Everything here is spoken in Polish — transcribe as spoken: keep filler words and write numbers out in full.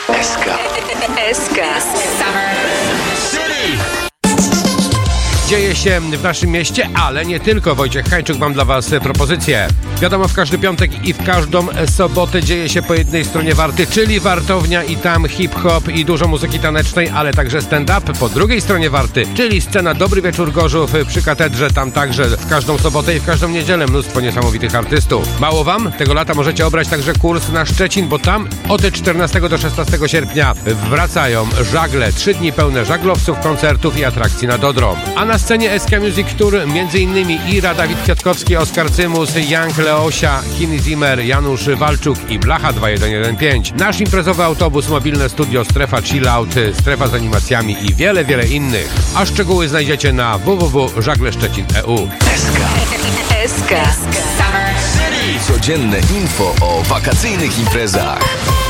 S K. S K. Dzieje się w naszym mieście, ale nie tylko. Wojciech Hańczuk, mam dla Was propozycję. Wiadomo, w każdy piątek i w każdą sobotę dzieje się po jednej stronie Warty, czyli Wartownia i tam hip-hop i dużo muzyki tanecznej, ale także stand-up. Po drugiej stronie Warty, czyli scena Dobry Wieczór Gorzów przy Katedrze. Tam także w każdą sobotę i w każdą niedzielę mnóstwo niesamowitych artystów. Mało Wam? Tego lata możecie obrać także kurs na Szczecin, bo tam od czternastego do szesnastego sierpnia wracają żagle. Trzy dni pełne żaglowców, koncertów i atrakcji nad Odrą. A na scenie S K Music Tour między innymi Ira, Dawid Kwiatkowski, Oskar Cymus, Young Leosia, Kini Zimmer, Janusz Walczuk i Blacha dwa jeden jeden pięć. Nasz imprezowy autobus, mobilne studio, strefa chillout, strefa z animacjami i wiele, wiele innych. A szczegóły znajdziecie na w w w kropka żagleszczecin kropka e u. S K. S K. Codzienne info o wakacyjnych imprezach.